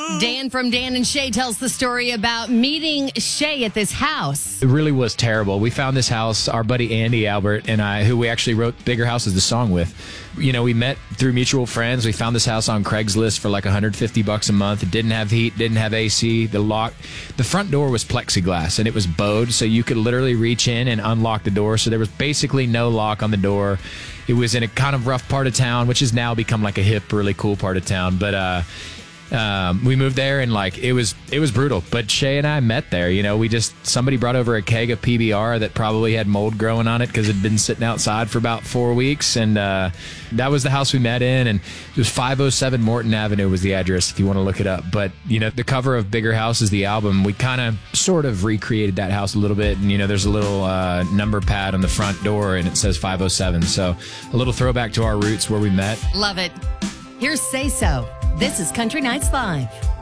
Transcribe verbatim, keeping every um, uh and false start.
Dan from Dan and Shay tells the story about meeting Shay at this house. It really was terrible. We found this house, our buddy Andy Albert and I, who we actually wrote Bigger House is the song with. You know, we met through mutual friends. We found this house on Craigslist for like one hundred fifty bucks a month. It didn't have heat, didn't have A C. The lock, the front door was plexiglass and it was bowed, so you could literally reach in and unlock the door. So there was basically no lock on the door. It was in a kind of rough part of town, which has now become like a hip, really cool part of town. But uh, um, we moved there and like it was it was brutal. But Shay and I met there. You know, we just somebody brought over a keg of P B R that probably had mold growing on it because it had been sitting outside for about four weeks. And uh, that was the house we met in. And it was five oh seven Morton Avenue was the address if you want to look it up. But, you know, the cover of Bigger House is the album. We kind of sort of recreated that house a little bit. And, you know, there's a little uh, number pad on the front door and it says five oh seven. So a little throwback to our roots where we met. Love it. Here's Say So. This is Country Nights Live.